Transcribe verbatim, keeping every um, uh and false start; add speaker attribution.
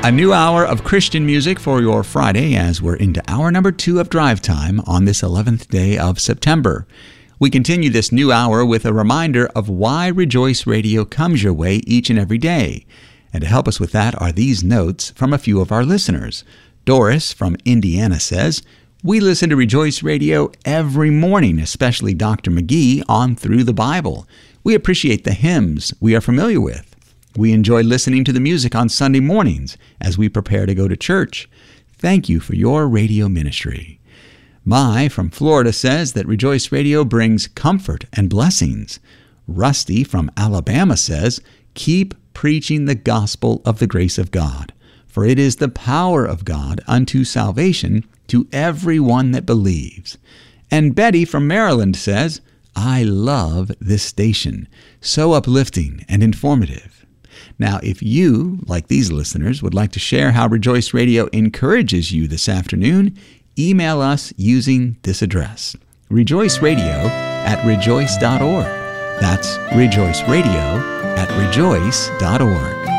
Speaker 1: A new hour of Christian music for your Friday as we're into hour number two of Drive Time on this eleventh day of September. We continue this new hour with a reminder of why Rejoice Radio comes your way each and every day. And to help us with that are these notes from a few of our listeners. Doris from Indiana says, "We listen to Rejoice Radio every morning, especially Doctor McGee on Through the Bible. We appreciate the hymns we are familiar with. We enjoy listening to the music on Sunday mornings as we prepare to go to church. Thank you for your radio ministry." Mai from Florida says that Rejoice Radio brings comfort and blessings. Rusty from Alabama says, "Keep preaching the gospel of the grace of God, for it is the power of God unto salvation to everyone that believes." And Betty from Maryland says, "I love this station, so uplifting and informative." Now, if you, like these listeners, would like to share how Rejoice Radio encourages you this afternoon, email us using this address, rejoice radio at rejoice dot org. That's rejoice radio at rejoice dot org.